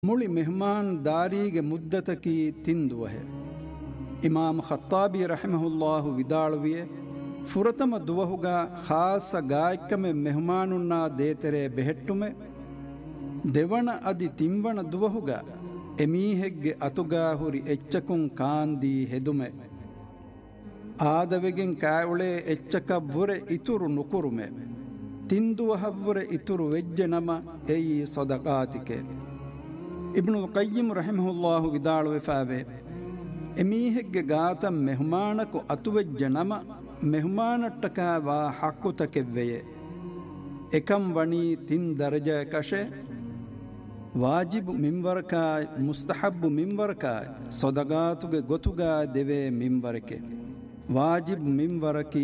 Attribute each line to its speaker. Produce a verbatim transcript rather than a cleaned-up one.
Speaker 1: ಮುಳಿ ಮೆಹಮಾನ್ ದಾರಿಗೆ ಮುದ್ದತಕಿ ತಿಂದುವಹೆ. ಇಮಾಮ್ ಖತ್ತಾಬಿ ರಹಿಮಹುಲ್ಲಾಹು ವಿದಾಳುವಿಯೆ ಫುರತಮ ದುವಹುಗ ಖಾಸ ಗಾಯಕಮೆ ಮೆಹಮಾನುನ್ನ ದೇತೆರೆ ಬೆಹೆಟ್ಟುಮೆ ದೆವಣ ಅದಿ ತಿಂವಣ ದುವಹುಗ ಎಮೀಹೆಗ್ಗೆ ಅತುಗಾ ಹುರಿ ಎಚ್ಚಕುಂ ಕಾಂದಿ ಹೆದುಮೆ ಆದವೆಗೆನ್ ಕಾಯುಳೆ ಎಚ್ಚಕವ್ವುರೆ ಇತುರು ನುಕುರುಮೆ ತಿಂದುವಹವ್ವುರೆ ಇತುರು ವೆಜ್ಜೆ ನಮ ಎಯಿ ಸದಕಾತಿಕೆ. ಇಬ್ನುಲ್ ಕಯ್ಯಿಮ್ ರಹಿಮಹುಲ್ಲಾಹು ವಿದಾಳುವೆ ಫಾವೆ ಎಮೀಹೆಗ್ಗೆ ಗಾತ ಮೆಹಮಾನಕು ಅತುವೆಜ್ಜೆ ನಮ ಮೆಹಮಾನಟ್ಟಕ ವಾ ಹಕ್ಕುತಕೆವ್ವೆಯೆ ಎಕಂ ವಣಿ ತಿನ್ ದರ್ಜೆ ಕಶೆ ವಾಜಿಬು ಮಿಂವರಕಾಯ್ ಮುಸ್ತಹಬ್ಬು ಮಿಂವರಕಾಯ್ ಸೊದಗಾತುಗೆ ಗೊತುಗಾ ದೆವೆ ಮಿಂವರಕೆ ವಾಜಿಬ್ ಮಿಂವರಕಿ